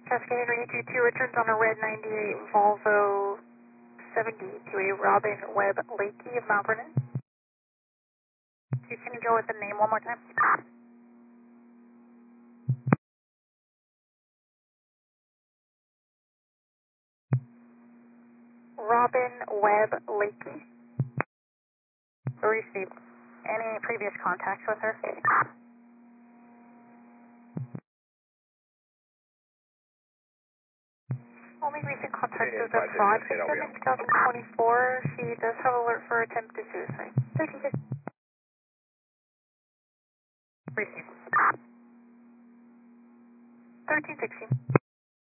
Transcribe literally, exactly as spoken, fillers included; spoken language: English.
Cascade three two two returns on a red ninety-eight Volvo seventy to a Robin Webb Lakey of Mount Vernon. Can you go with the name one more time? Robin Webb Lakey. Received. Any previous contacts with her? Only recent contact was a fraud victim in twenty twenty-four. She does have alert for attempted suicide. thirteen sixty. Received. thirteen sixty.